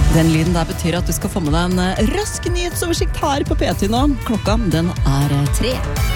Den lyden der betyr at du skal få med deg en rask nyhetsoversikt her på P10 nå. Klokka, den er 3.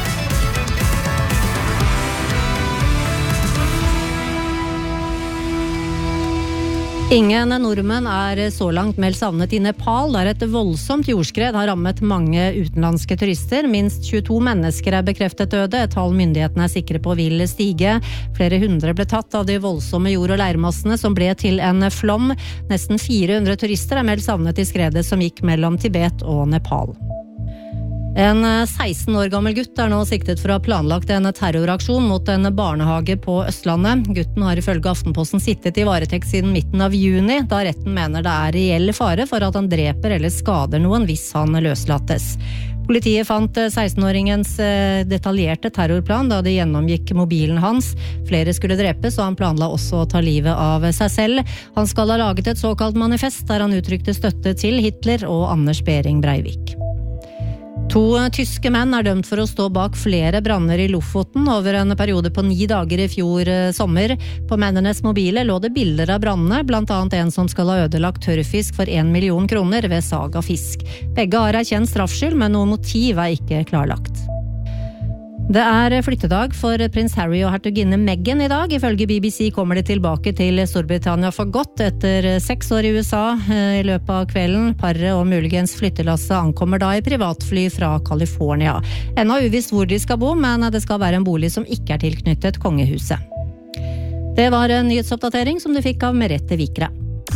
Ingen nordmenn er så langt meldt savnet i Nepal, der et voldsomt jordskred har rammet mange utenlandske turister. Minst 22 mennesker er bekreftet døde, et tall myndighetene er sikre på vil stige. Flere hundre ble tatt av de voldsomme jord- og leirmassene som ble til en flom. Nesten 400 turister er meldt savnet i skredet som gikk mellom Tibet og Nepal. En 16 år gammel gutt er nå siktet for å ha planlagt en terroraksjon mot en barnehage på Østlandet. Gutten har ifølge Aftenposten sittet i varetekt siden midten av juni, da retten mener det er reell fare for at han dreper eller skader noen hvis han løslates. Politiet fant 16-åringens detaljerte terrorplan da de gjennomgikk mobilen hans. Flere skulle drepes, og han planla også å ta livet av seg selv. Han skal ha laget et såkalt manifest der han uttrykte støtte til Hitler og Anders Behring Breivik. 2 tyske menn er dømt for å stå bak flere branner i Lofoten over en periode på 9 dager i fjor sommer. På mennenes mobile lå det bilder av brannene, blant annet en som skal ha ødelagt tørrfisk for 1 million kroner ved sag av fisk. Begge har erkjent straffskyld, men noe motiv er ikke klarlagt. Det er flyttedag for prins Harry og hertuginne Meghan i dag. Ifølge BBC kommer de tilbake til Storbritannia for godt etter 6 år i USA i løpet av kvelden. Paret og muligens flyttelasse ankommer da i privatfly fra California. Ennå uvisst hvor de skal bo, men det skal være en bolig som ikke er tilknyttet kongehuset. Det var en nyhetsoppdatering som du fikk av Merete Vikre.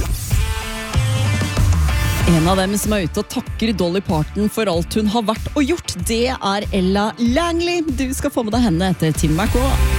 En av dem som er ute og takker Dolly Parton for alt hun har vært og gjort, det er Ella Langley. Du skal få med deg henne etter Tim McGraw.